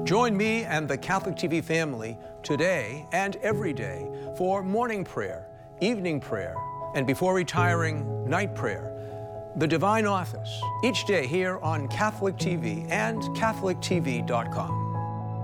Join me and the Catholic TV family today and every day for morning prayer, evening prayer, and before retiring, night prayer. The Divine Office, each day here on Catholic TV and CatholicTV.com.